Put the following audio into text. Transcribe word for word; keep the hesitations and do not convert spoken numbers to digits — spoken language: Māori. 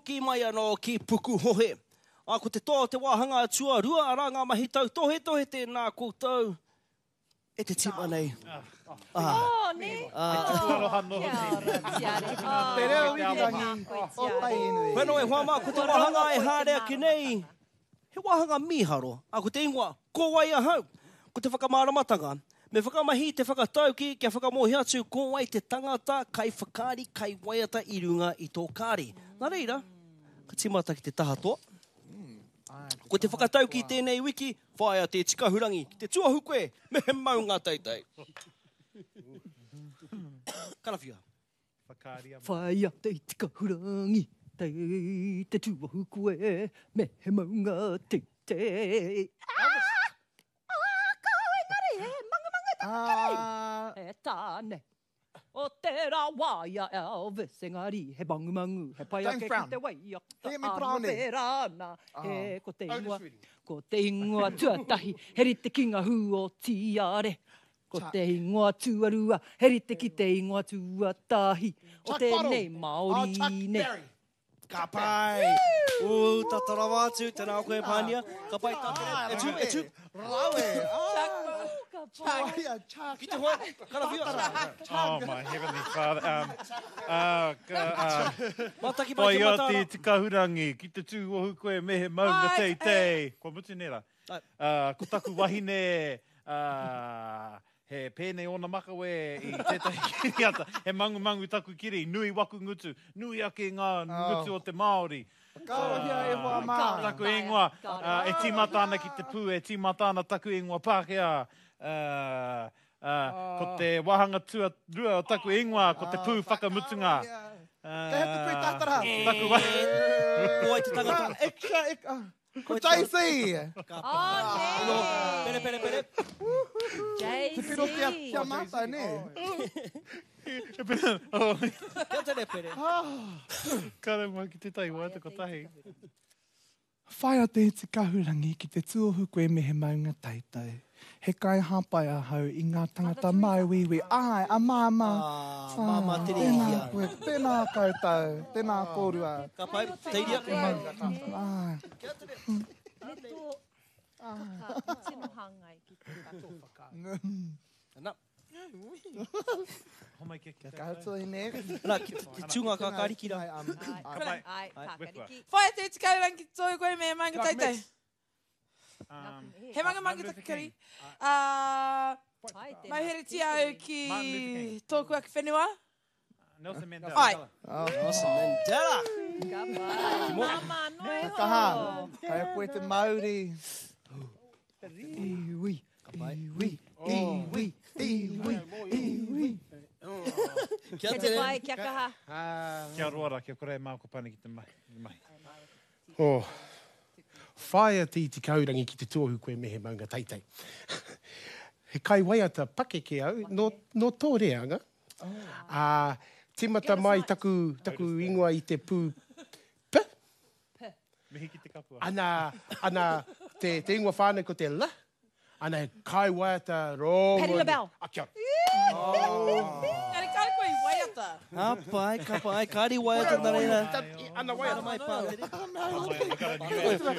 ki mai anō ki puku hohe. A ko te toa te wāhanga atua, rua ara ngā mahi tau, tohe tohe tēnā koutou. E te tima nei. Oh, ne? Te reo wikirangi. O tai inu. Whenua e huama, ko te wāhanga e hārea ki nei. He wāhanga miharo. A ko te ingoa, ko wai ahau. Ko te whakamāramatanga. Me whakamahi te whakatau ki, kia whakamohi atu, ko wai te tangata kai whakaari, kai waiata i runga i tō kāri. Nā reira, ka timata ki te tahatoa. Ko te whakatau ki tēnei wiki, whaia te tikahurangi, ki te tuahu koe, me he maunga teitei. Karawhia. Whaia te tikahurangi, tei te tuahu koe, me he maunga teitei. Ah, E tāne, o te rā waia Elvis, engari, he mangu mangu, he pai James ake Brown. ki te waia. Hear me Brownie. Rāna, he ko te Oh, ingoa, sweetie. ko te ingoa tuatahi, heri te kinga hu o tiare. Ko te ingoa tuarua, heri te ki te ingoa tuatahi, o Chuck te Bottle. nei Oh, Chuck Māori ne. Berry. Ka pai. O, tatara wātu, tēnā koe pānia. Ka pai, tātere. E tu, e tu. Rawe. Chuck. Chuck. Chuck. Ki te hoa, karawhia. Oh, my heavenly Father. Um, uh, uh, Mataki mai Pai te o matara. te tikahurangi, ki te tūohu koe mehe maunga Ai, tei tei. Ko mutu nera. Ai. Uh, ko taku wahine, uh, he pēnei ona makawe i tētahi kiriata. He mangu mangu taku kiri, nui waku ngutu, nui ake ngā ngutu o te Māori. Karawhia e hoa mā. Taku ingoa, uh, e timatana ki te pū, e timatana taku ingoa Pākehā. Uh, uh, ko te wahanga tua rua o taku ingoa, ko te pū whakamutunga. Uh, Te hepe koe tatara. Taku wa... Ko ai te tangata. Extra, extra. Ko J C. Ka Oh, pai. ne. Pere, pere, pere. Te piro kia, kia J C. mātai, ne? oh, Kia tere pere. kare mai ki te tai wai tako tahi. Whaia te te kahurangi ki te tuohu koe me he maunga taitai. He kai hapai ahau i ngā tangata mai wiwi. Ai, a māma. Ah, māma te Tēnā rihia. koe, tēnā koutou, tēnā kōrua. Ka pai, teiria. Ai, Me tō whaka tino hangai ki te whaka. Ana, Ho mai ke kia koutou i ne. ana, ki, ki tunga ka kariki ra. Ai, um, Ai, Ai, ai, kakariki. Whaia te tikahurangi toi koe me manga Rock taitai. mix. Um, He manga manga takakari. Uh, Ai, tēnā mai here ti au ki Martin Luther King. tōku ake whenua. Nelson Mandela. Ai. Nelson Mandela. Ka pai. Mama, noi ho. Kaha, kai a koe te Māori. Iwi, pai. iwi, iwi, iwi, iwi. Kia Kia te tere. pai, kia kaha. Kia roara, kia kore mau ko pane ki te mai. ki mai. Oh. Whaia te iti kaurangi ki te tuahu koe me he maunga teitei. He kai waiata pake ke au, no, no tō reanga. Oh. Uh, timata mai taku, taku ingoa i te pū P. Mihi ki te kapua. Ana, ana te, te ingoa whānau ko te la. Ana he kai waiata rongo. Patti LaBelle. A kia. Kare kai koe i waiata. Ka pai, ka pai, kāri wai ata nā reira. Ana waiata Mai pā. I got a new attitude.